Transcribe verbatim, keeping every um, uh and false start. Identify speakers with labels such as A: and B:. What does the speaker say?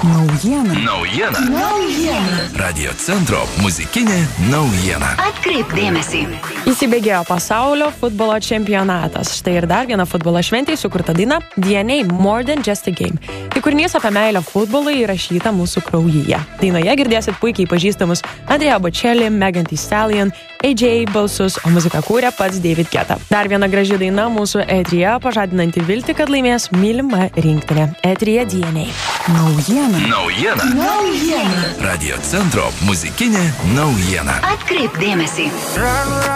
A: Naujiena.
B: Naujiena.
C: Naujiena.
B: Radio centro muzikinė naujiena.
C: Atkreipk dėmesį.
D: Įsibėgėjo pasaulio futbolo čempionatas. Štai ir dar viena futbolo šventė sukurta daina D N A More Than Just a Game. Tai kūrinys apie meilę futbolui įrašyta mūsų kraujyje. Dainoje girdėsit puikiai pažįstamus Andrea Bocelli, Megan Thee Stallion, A J balsus, o muziką kūrė pats David Guetta. Dar viena graži daina mūsų eteryje, pažadinanti viltį, kad laimės mylima rinktinė. Eteryje D N A.
A: Naujiena.
B: Naujiena.
C: Naujiena.
B: Radio centro muzikinė naujiena.
C: Atkreipk dėmesį.